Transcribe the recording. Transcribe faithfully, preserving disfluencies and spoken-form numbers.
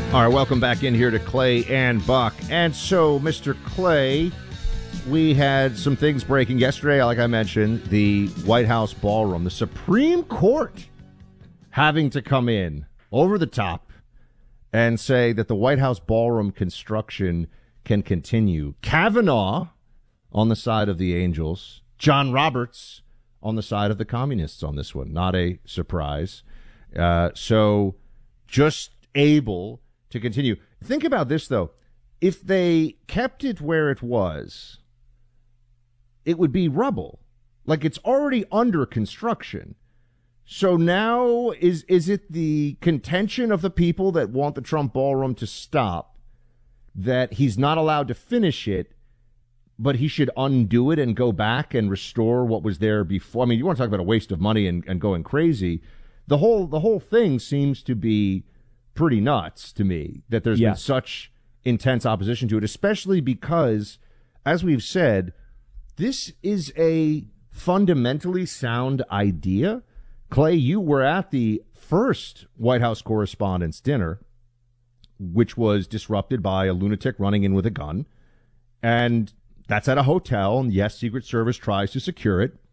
All right, welcome back in here to Clay and Buck. And so, Mister Clay, we had some things breaking yesterday, like I mentioned, the White House ballroom, the Supreme Court having to come in over the top and say that the White House ballroom construction can continue. Kavanaugh on the side of the Angels, John Roberts on the side of the communists on this one. Not a surprise. Uh, so just able to continue. Think about this, though. If they kept it where it was, it would be rubble. Like, it's already under construction. So now is is it the contention of the people that want the Trump ballroom to stop that he's not allowed to finish it, but he should undo it and go back and restore what was there before? I mean, you want to talk about a waste of money and, and going crazy. The whole the whole thing seems to be pretty nuts to me, that there's yeah. been such intense opposition to it, especially because, as we've said, this is a fundamentally sound idea. Clay, you were at the first White House Correspondents' Dinner, which was disrupted by a lunatic running in with a gun. And that's at a hotel, and yes, Secret Service tries to secure it.